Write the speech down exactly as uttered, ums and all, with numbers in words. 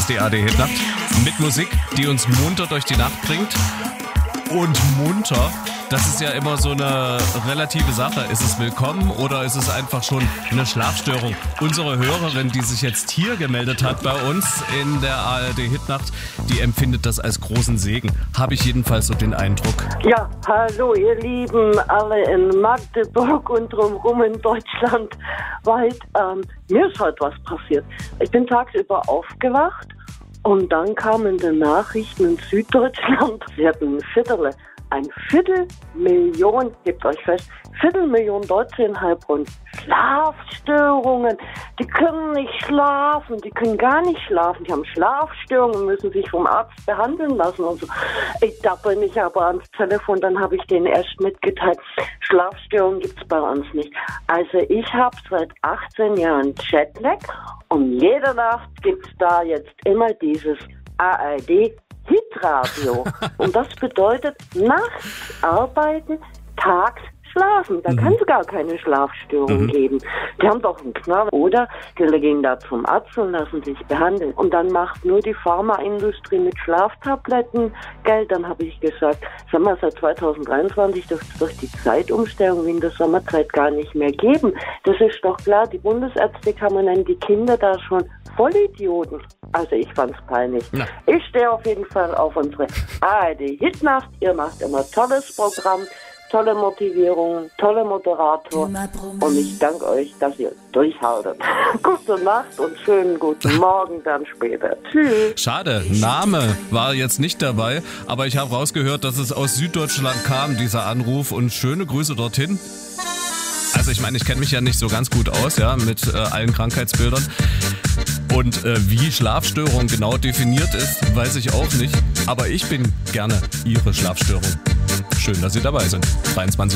ist die A R D-Hitnacht mit Musik, die uns munter durch die Nacht bringt. Und munter, das ist ja immer so eine relative Sache. Ist es willkommen oder ist es einfach schon eine Schlafstörung? Unsere Hörerin, die sich jetzt hier gemeldet hat bei uns in der A R D-Hitnacht, die empfindet das als großen Segen. Habe ich jedenfalls so den Eindruck. Ja, hallo ihr Lieben, alle in Magdeburg und drumherum in Deutschland weit. Ähm, mir ist heute was passiert. Ich bin tagsüber aufgewacht und dann kamen in den Nachrichten in Süddeutschland, sie hatten ein Viertel, ein Viertelmillion, gebt euch fest, Viertelmillion Deutsche in Heilbronn. Schlafstörungen. Die können nicht schlafen, die können gar nicht schlafen. Die haben Schlafstörungen, müssen sich vom Arzt behandeln lassen und so. Ich, da bin ich aber ans Telefon, dann habe ich denen erst mitgeteilt, Schlafstörungen gibt's bei uns nicht. Also ich habe seit achtzehn Jahren Jetlag und jede Nacht gibt's da jetzt immer dieses A R D Hitradio. Und das bedeutet nachts arbeiten, tags schlafen. Da mhm. kann es gar keine Schlafstörung mhm. geben. Die haben doch einen Knall. Oder die gehen da zum Arzt und lassen sich behandeln. Und dann macht nur die Pharmaindustrie mit Schlaftabletten Geld. Dann habe ich gesagt, sag mal, seit zwanzig dreiundzwanzig dürfte es durch die Zeitumstellung wie in der Sommerzeit gar nicht mehr geben. Das ist doch klar. Die Bundesärztekammer nennen die Kinder da schon Vollidioten. Also ich fand's peinlich. Na. Ich stehe auf jeden Fall auf unsere A R D-Hitnacht. Ihr macht immer tolles Programm, tolle Motivierung, tolle Moderator. Und ich danke euch, dass ihr durchhaltet. Gute Nacht und schönen guten Morgen dann später. Tschüss. Schade, Name war jetzt nicht dabei, aber ich habe rausgehört, dass es aus Süddeutschland kam, dieser Anruf, und schöne Grüße dorthin. Also ich meine, ich kenne mich ja nicht so ganz gut aus, ja, mit äh, allen Krankheitsbildern. Und äh, wie Schlafstörung genau definiert ist, weiß ich auch nicht. Aber ich bin gerne Ihre Schlafstörung. Schön, dass Sie dabei sind. dreiundzwanzig